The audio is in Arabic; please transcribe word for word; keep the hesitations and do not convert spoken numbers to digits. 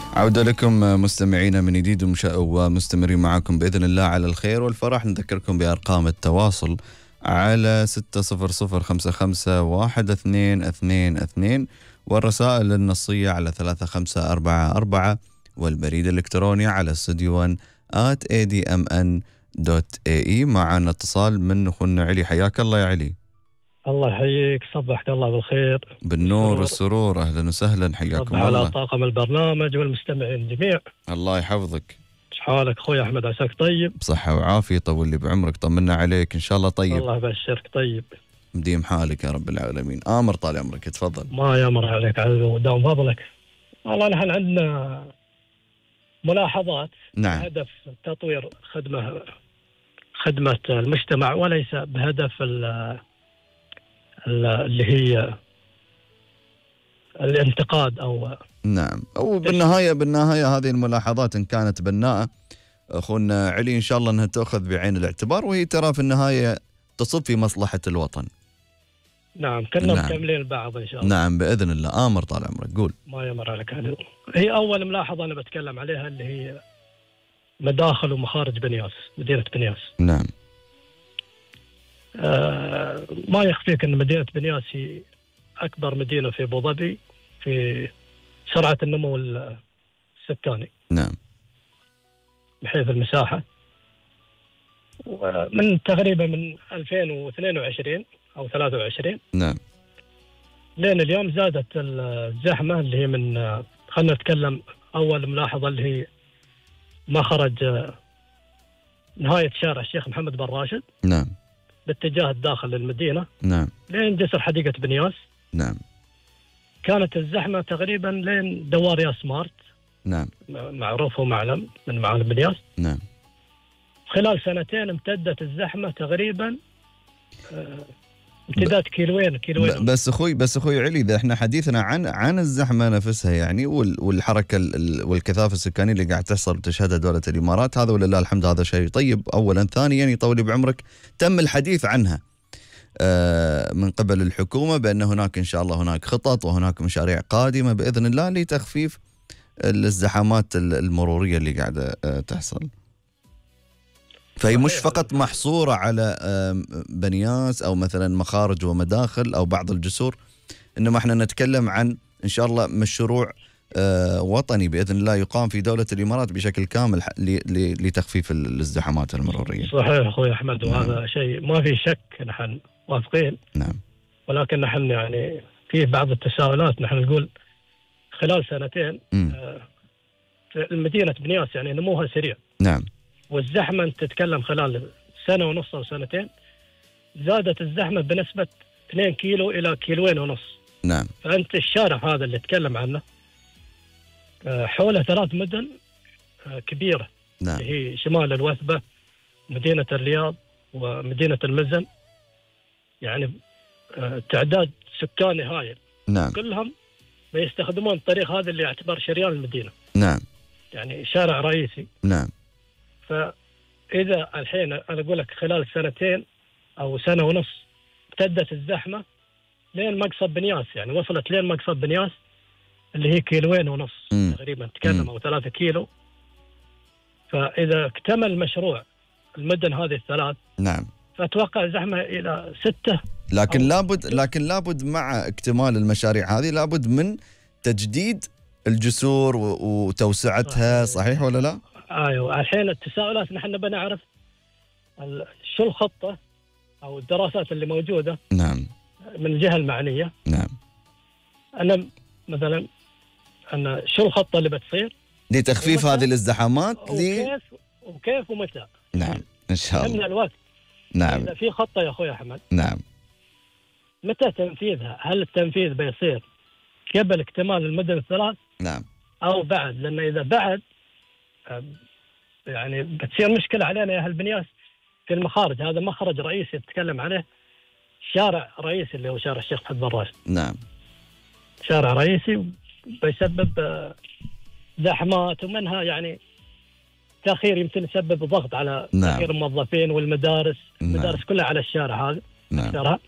عودة لكم مستمعينا من جديد ومستمرين معكم بإذن الله على الخير والفرح. نذكركم بأرقام التواصل على ستة صفر صفر خمسة خمسة واحد اثنين اثنين اثنين والرسائل النصية على ثلاثة خمسة أربعة أربعة والبريد الإلكتروني على استوديو آت إيه دي إم إن دوت إيه إي. معنا اتصال من أخونا علي. حياك الله يا علي. الله يحييك، صبحك الله بالخير بالنور والسرور. أهلا وسهلا، حياكم الله. على طاقم البرنامج والمستمعين الجميع. الله يحفظك. ايش حالك اخوي احمد؟ عساك طيب؟ بصحة وعافية، طول لي بعمرك، طمنا عليك. ان شاء الله طيب. الله يبشرك طيب، مديم حالك يا رب العالمين. آمر طال عمرك، تفضل. ما يمر عليك وداوم فضلك. والله نحن عندنا ملاحظات. نعم. هدف تطوير خدمة خدمة المجتمع وليس بهدف اللي هي الانتقاد أو نعم. أو بالنهاية بالنهاية هذه الملاحظات إن كانت بناءة أخونا علي إن شاء الله أنها تأخذ بعين الاعتبار، وهي ترى في النهاية تصب في مصلحة الوطن. نعم، كنا نعم. مكملين بعض إن شاء الله. نعم بإذن الله. آمر طال عمرك، قول. ما يمر عليك. هي أول ملاحظة أنا بتكلم عليها اللي هي مداخل ومخارج بنياس، مدينة بنياس. نعم. آه ما يخفيك أن مدينة بنياس هي أكبر مدينة في أبو ظبي في سرعة النمو السكاني. نعم. بحيث المساحة، ومن تقريبا من ألفين واثنين وعشرين أو ثلاثة وعشرين نعم لين اليوم زادت الزحمة اللي هي من، خلنا نتكلم أول ملاحظة اللي هي مخرج نهاية شارع الشيخ محمد بن راشد. نعم. باتجاه الداخل للمدينة. نعم. لين جسر حديقة بنياس. نعم. كانت الزحمة تقريبا لين دوار يا سمارت. نعم. معروف ومعلم من معالم بنياس. نعم. خلال سنتين امتدت الزحمة تقريبا امتداد كيلوين كيلوين. بس اخوي بس اخوي علي، اذا احنا حديثنا عن عن الزحمه نفسها يعني والحركه والكثافه السكانيه اللي قاعد تحصل وتشهدها دوله الامارات، هذا ولله الحمد هذا شيء طيب اولا. ثانيا يطول بعمرك تم الحديث عنها من قبل الحكومه بان هناك ان شاء الله هناك خطط وهناك مشاريع قادمه باذن الله لتخفيف الازدحامات المروريه اللي قاعده تحصل. فهي مش فقط محصورة على بنياس أو مثلا مخارج ومداخل أو بعض الجسور، إنما احنا نتكلم عن إن شاء الله مشروع وطني بإذن الله يقام في دولة الإمارات بشكل كامل لتخفيف الازدحامات المرورية. صحيح أخوي أحمد، وهذا نعم. شيء ما في شك، نحن واثقين. نعم. ولكن نحن يعني في بعض التساؤلات. نحن نقول خلال سنتين في المدينة بنياس يعني نموها سريع. نعم. والزحمة أنت تتكلم خلال سنة ونص أو سنتين زادت الزحمة بنسبة اثنين كيلو إلى كيلوين ونص. نعم. فأنت الشارع هذا اللي تتكلم عنه حوله ثلاث مدن كبيرة. نعم. هي شمال الوثبة، مدينة الرياض، ومدينة المزن. يعني تعداد سكاني هائل. نعم. كلهم بيستخدمون الطريق هذا اللي يعتبر شريان المدينة. نعم. يعني شارع رئيسي. نعم. فإذا الحين أنا أقول لك خلال سنتين أو سنة ونص امتدت الزحمة لين مقصد بنياس، يعني وصلت لين مقصد بنياس اللي هي كيلوين ونص م. تقريبا تكلم أو ثلاثة كيلو. فإذا اكتمل مشروع المدن هذه الثلاث، نعم، فأتوقع الزحمة إلى ستة. لكن لابد لكن لابد مع اكتمال المشاريع هذه لابد من تجديد الجسور وتوسعتها. صحيح, صحيح ولا لا؟ ايوه. الحين التساؤلات نحن نبي نعرف شو الخطه او الدراسات اللي موجوده. نعم. من الجهه المعنيه. نعم. انا مثلا ان شو الخطه اللي بتصير لتخفيف هذه الازدحامات وكيف ل... وكيف ومتى. نعم ان شاء الله. من الوقت. نعم. اذا في خطه يا اخوي احمد. نعم. متى تنفيذها؟ هل التنفيذ بيصير قبل اكتمال المدن الثلاث؟ نعم. او بعد؟ لان اذا بعد يعني بتصير مشكلة علينا يا أهل بنياس في المخارج. هذا مخرج رئيسي تتكلم عليه، شارع رئيسي اللي هو شارع الشيخ محمد بن راشد. نعم. شارع رئيسي بيسبب زحمات، ومنها يعني تأخير يمكن يسبب ضغط على نعم. تأخير الموظفين والمدارس. نعم. المدارس كلها على الشارع هذا. نعم.